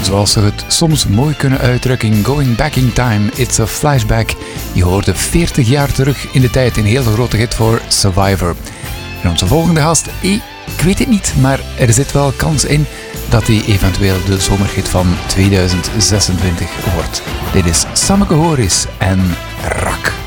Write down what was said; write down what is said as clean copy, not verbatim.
Zoals ze het soms mooi kunnen uitdrukken, Going Back in Time, It's a Flashback. Je hoorde 40 jaar terug in de tijd, een hele grote hit voor Survivor. En onze volgende gast, ik weet het niet, maar er zit wel kans in dat hij eventueel de zomerhit van 2026 wordt. Dit is Sanneke Horis en Rak.